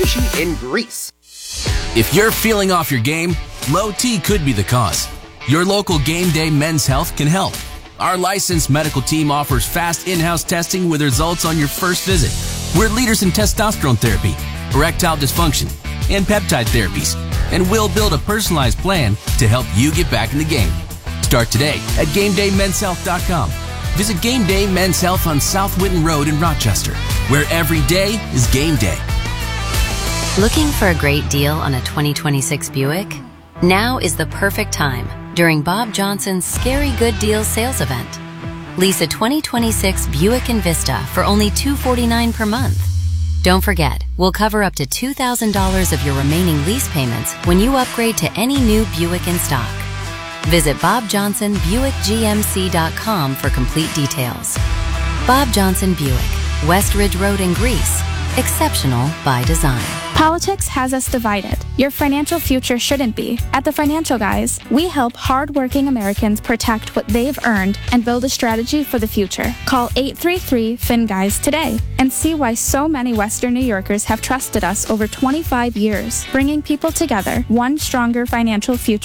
sushi in Greece. If you're feeling off your game, low T could be the cause. Your local Game Day Men's Health can help. Our licensed medical team offers fast in-house testing with results on your first visit. We're leaders in testosterone therapy, erectile dysfunction, and peptide therapies, and we'll build a personalized plan to help you get back in the game. Start today at GameDayMen'sHealth.com. Visit Game Day Men's Health on South Winton Road in Rochester, where every day is game day. Looking for a great deal on a 2026 Buick? Now is the perfect time during Bob Johnson's Scary Good Deals sales event. Lease a 2026 Buick Envista for only $249 per month. Don't forget, we'll cover up to $2,000 of your remaining lease payments when you upgrade to any new Buick in stock. Visit BobJohnsonBuickGMC.com for complete details. Bob Johnson Buick, West Ridge Road in Greece. Exceptional by design. Politics has us divided. Your financial future shouldn't be. At the Financial Guys, we help hardworking Americans protect what they've earned and build a strategy for the future. Call 833-FIN-GUYS today and see why so many Western New Yorkers have trusted us over 25 years, bringing people together, one stronger financial future.